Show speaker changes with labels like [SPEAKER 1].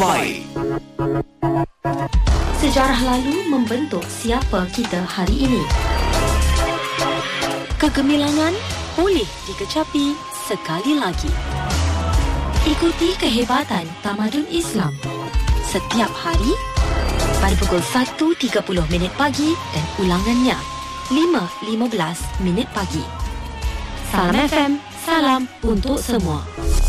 [SPEAKER 1] terbaik.
[SPEAKER 2] Sejarah lalu membentuk siapa kita hari ini. Kegemilangan boleh dikecapi sekali lagi. Ikuti kehebatan tamadun Islam setiap hari pada pukul 1.30 pagi dan ulangannya 5.15 pagi. Salam FM, salam untuk semua.